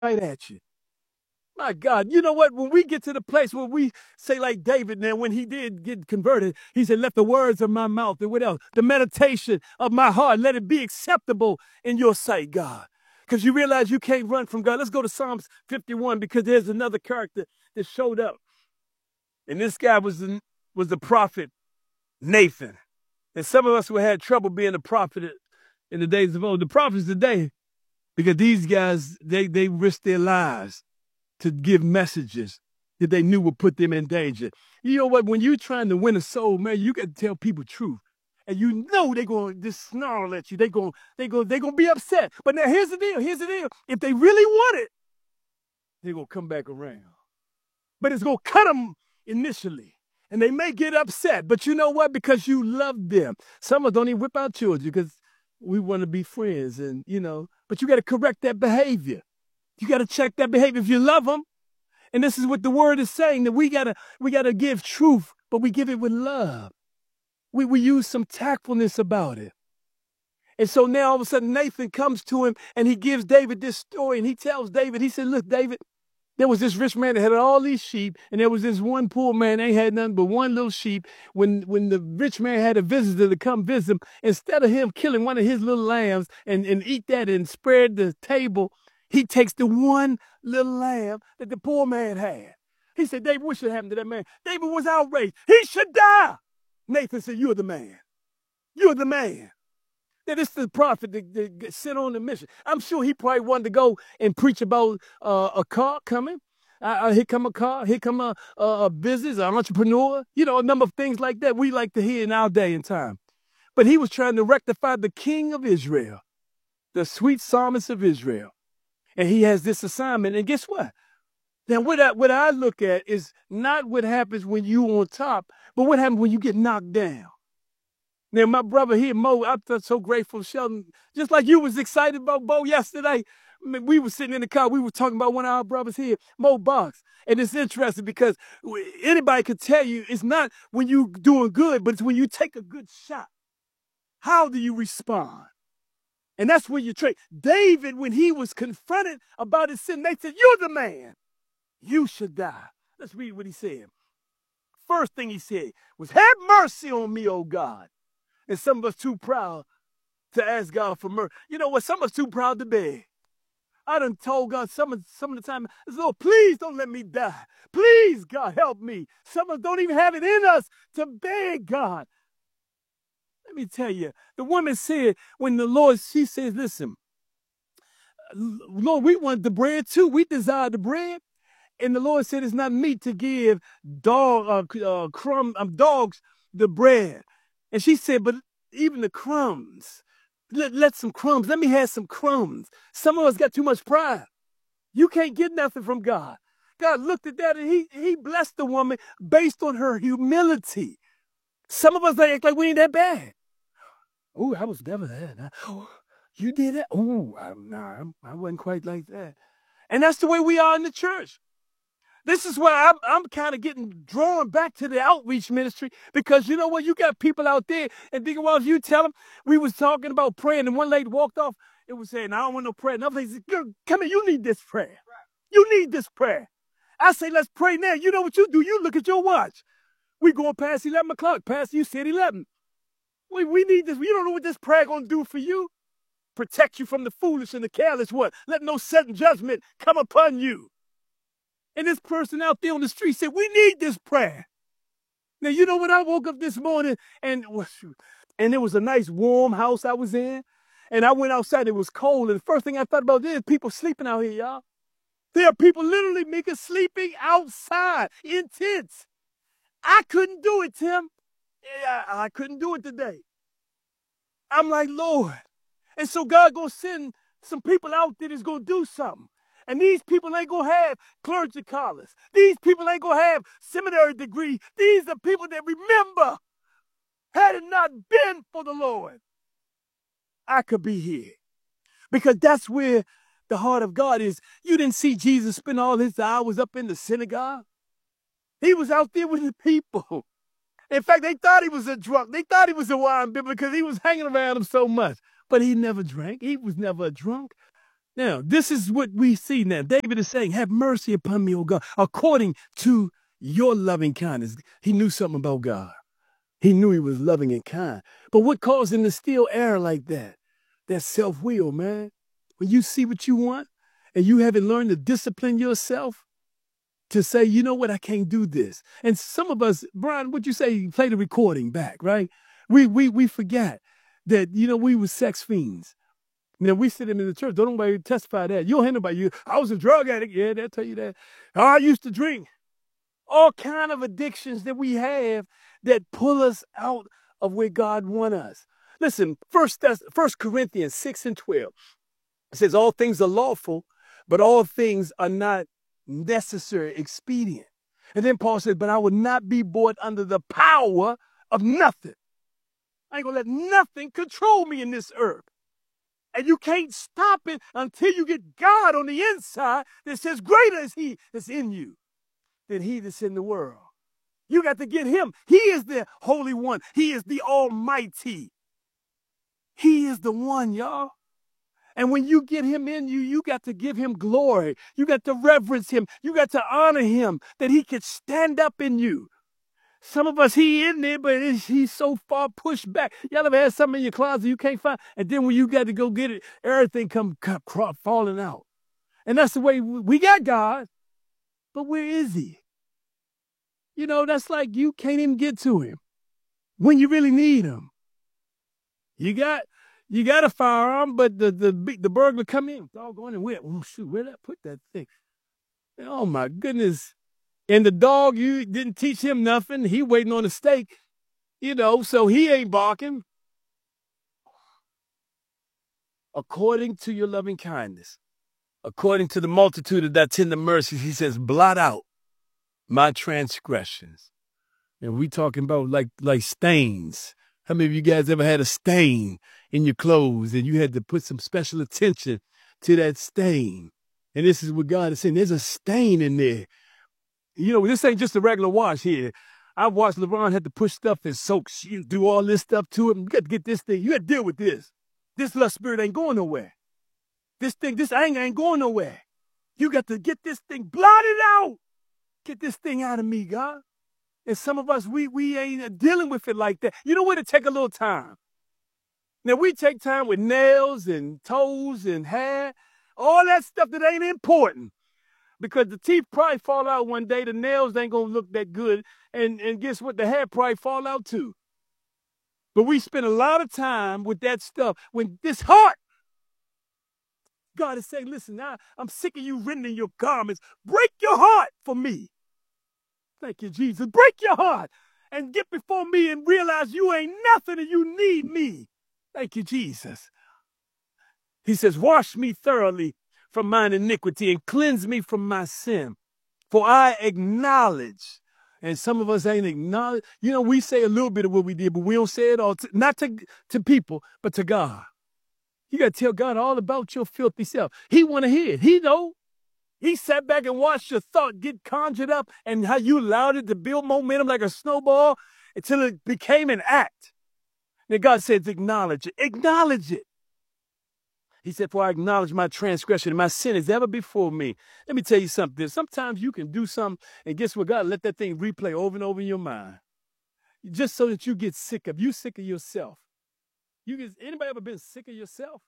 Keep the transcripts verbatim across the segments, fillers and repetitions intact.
right at you. My God, you know what? When we get to the place where we say like David now, when he did get converted, he said, let the words of my mouth and what else? The meditation of my heart, let it be acceptable in your sight, God. Because you realize you can't run from God. Let's go to Psalms fifty-one because there's another character that showed up. And this guy was the, was the prophet Nathan. And some of us who had trouble being a prophet in the days of old. The prophets today, because these guys, they, they risked their lives to give messages that they knew would put them in danger. You know what? When you're trying to win a soul, man, you got to tell people truth. And you know they're going to just snarl at you. They're going they going they going to be upset. But now here's the deal. Here's the deal. If they really want it, they're going to come back around. But it's going to cut them initially. And they may get upset. But you know what? Because you love them. Some of us don't even whip our children because we want to be friends. And, you know, but you got to correct that behavior. You got to check that behavior if you love them. And this is what the word is saying, that we got to we got to give truth, but we give it with love. We, we use some tactfulness about it. And so now all of a sudden Nathan comes to him and he gives David this story and he tells David, he said, look, David, there was this rich man that had all these sheep and there was this one poor man, they had nothing but one little sheep. When, when the rich man had a visitor to come visit him, instead of him killing one of his little lambs and, and eat that and spread the table, he takes the one little lamb that the poor man had. He said, David, what should happen to that man? David was outraged. He should die. Nathan said, you're the man. You're the man. Now, this is the prophet that, that sent on the mission. I'm sure he probably wanted to go and preach about uh, a car coming. Uh, here come a car. Here come a, a, a business, an entrepreneur. You know, a number of things like that we like to hear in our day and time. But he was trying to rectify the king of Israel, the sweet psalmist of Israel. And he has this assignment. And guess what? Now, what I, what I look at is not what happens when you on top, but what happens when you get knocked down. Now, my brother here, Mo, I'm so grateful, Sheldon. Just like you was excited about Bo yesterday, I mean, we were sitting in the car. We were talking about one of our brothers here, Mo Box. And it's interesting because anybody could tell you it's not when you're doing good, but it's when you take a good shot. How do you respond? And that's where you trade. David, when he was confronted about his sin, they said, you're the man. You should die. Let's read what he said. First thing he said was, have mercy on me, oh God. And some of us too proud to ask God for mercy. You know what? Some of us too proud to beg. I done told God some of, some of the time, Lord, please don't let me die. Please, God, help me. Some of us don't even have it in us to beg God. Let me tell you, the woman said, when the Lord, she says, listen, Lord, we want the bread too. We desire the bread. And the Lord said, it's not meat to give dog, uh, uh, crumb, um, dogs the bread. And she said, but even the crumbs, let, let some crumbs, let me have some crumbs. Some of us got too much pride. You can't get nothing from God. God looked at that and he, he blessed the woman based on her humility. Some of us act like we ain't that bad. Oh, I was never that. Oh, you did that? Oh, nah, I wasn't quite like that. And that's the way we are in the church. This is why I'm, I'm kind of getting drawn back to the outreach ministry because you know what? You got people out there and thinking, well, if you tell them, we was talking about praying and one lady walked off, it was saying, I don't want no prayer. Another lady said, girl, come here, you need this prayer. You need this prayer. I say, let's pray now. You know what you do? You look at your watch. We going past eleven o'clock. Pastor, you said eleven. We, we need this. You don't know what this prayer going to do for you. Protect you from the foolish and the careless one. Let no sudden judgment come upon you. And this person out there on the street said, we need this prayer. Now, you know what? I woke up this morning and, and it was a nice warm house I was in. And I went outside. It was cold. And the first thing I thought about is people sleeping out here, y'all. There are people literally making sleeping outside in tents. I couldn't do it, Tim. Yeah, I couldn't do it today. I'm like, Lord. And so God going to send some people out there that's going to do something. And these people ain't going to have clergy collars. These people ain't going to have seminary degree. These are people that remember, had it not been for the Lord, I could be here. Because that's where the heart of God is. You didn't see Jesus spend all his hours up in the synagogue. He was out there with the people. In fact, they thought he was a drunk. They thought he was a wine bibber because he was hanging around them so much. But he never drank. He was never a drunk. Now, this is what we see now. David is saying, have mercy upon me, O God, according to your loving kindness. He knew something about God. He knew he was loving and kind. But what caused him to still err like that? That self-will, man. When you see what you want and you haven't learned to discipline yourself to say, you know what, I can't do this. And some of us, Brian, what you say, you play the recording back, right? We we we forgot that, you know, we were sex fiends. You know, we sit in the church. Don't nobody testify that. You don't hear nobody, you, I was a drug addict. Yeah, they'll tell you that. Oh, I used to drink. All kind of addictions that we have that pull us out of where God wants us. Listen, First, First Corinthians six and twelve. It says, all things are lawful, but all things are not necessary, expedient. And then Paul said, but I will not be brought under the power of nothing. I ain't going to let nothing control me in this earth. And you can't stop it until you get God on the inside that says, greater is he that's in you than he that's in the world. You got to get him. He is the Holy One. He is the Almighty. He is the one, y'all. And when you get him in you, you got to give him glory. You got to reverence him. You got to honor him that he could stand up in you. Some of us, he in there, but it's, he's so far pushed back. Y'all ever had something in your closet you can't find? And then when you got to go get it, everything come, come falling out. And that's the way we, we got God. But where is he? You know, that's like you can't even get to him when you really need him. You got you got a firearm, but the the the burglar come in, doggone and where? Oh shoot, where did I put that thing? Oh my goodness! And the dog, you didn't teach him nothing. He waiting on the steak, you know, so he ain't barking. According to your loving kindness, according to the multitude of thy tender mercies, he says, blot out my transgressions. And we talking about like like stains. How many of you guys ever had a stain in your clothes and you had to put some special attention to that stain? And this is what God is saying. There's a stain in there. You know, this ain't just a regular wash here. I watched LeBron had to push stuff and soak, do all this stuff to him. You got to get this thing. You got to deal with this. This lust spirit ain't going nowhere. This thing, this anger ain't going nowhere. You got to get this thing blotted out. Get this thing out of me, God. And some of us, we we ain't dealing with it like that. You know what? It take a little time. Now, we take time with nails and toes and hair, all that stuff that ain't important. Because the teeth probably fall out one day, the nails ain't going to look that good, and, and guess what? The hair probably fall out too. But we spend a lot of time with that stuff. When this heart, God is saying, listen, now I'm sick of you rending your garments. Break your heart for me. Thank you, Jesus. Break your heart and get before me and realize you ain't nothing and you need me. Thank you, Jesus. He says, wash me thoroughly from mine iniquity and cleanse me from my sin. For I acknowledge, and some of us ain't acknowledge. You know, we say a little bit of what we did, but we don't say it all, to, not to, to people, but to God. You got to tell God all about your filthy self. He want to hear it. He know. He sat back and watched your thought get conjured up and how you allowed it to build momentum like a snowball until it became an act. Then God says, acknowledge it. Acknowledge it. He said, for I acknowledge my transgression and my sin is ever before me. Let me tell you something. Sometimes you can do something and guess what? God let that thing replay over and over in your mind. Just so that you get sick of. You sick of yourself. You get, anybody ever been sick of yourself?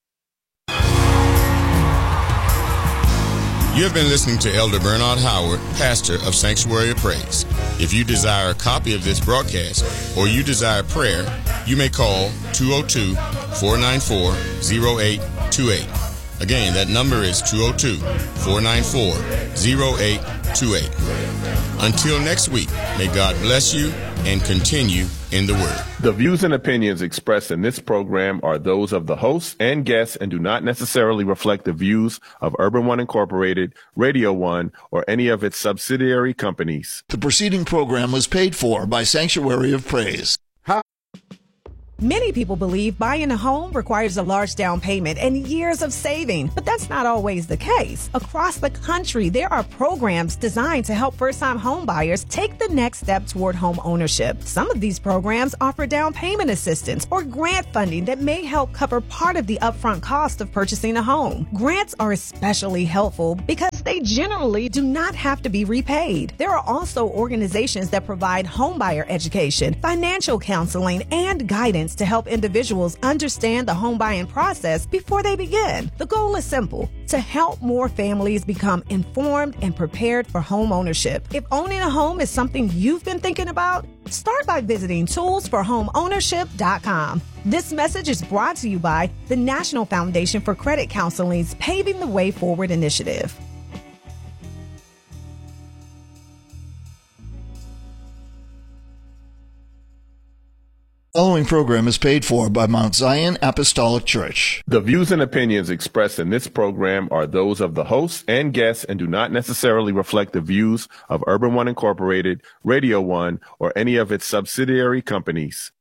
You have been listening to Elder Bernard Howard, pastor of Sanctuary of Praise. If you desire a copy of this broadcast or you desire prayer, you may call two oh two, four nine four, oh eight two eight. Again, that number is two oh two, four nine four, oh eight two eight. Until next week, may God bless you and continue in the Word. The views and opinions expressed in this program are those of the hosts and guests and do not necessarily reflect the views of Urban One Incorporated, Radio One, or any of its subsidiary companies. The preceding program was paid for by Sanctuary of Praise. Many people believe buying a home requires a large down payment and years of saving, but that's not always the case. Across the country, there are programs designed to help first-time home buyers take the next step toward home ownership. Some of these programs offer down payment assistance or grant funding that may help cover part of the upfront cost of purchasing a home. Grants are especially helpful because they generally do not have to be repaid. There are also organizations that provide homebuyer education, financial counseling, and guidance to help individuals understand the home buying process before they begin. The goal is simple: to help more families become informed and prepared for home ownership. If owning a home is something you've been thinking about, start by visiting tools for home ownership dot com. This message is brought to you by the National Foundation for Credit Counseling's Paving the Way Forward initiative. The following program is paid for by Mount Zion Apostolic Church. The views and opinions expressed in this program are those of the hosts and guests and do not necessarily reflect the views of Urban One Incorporated, Radio One, or any of its subsidiary companies.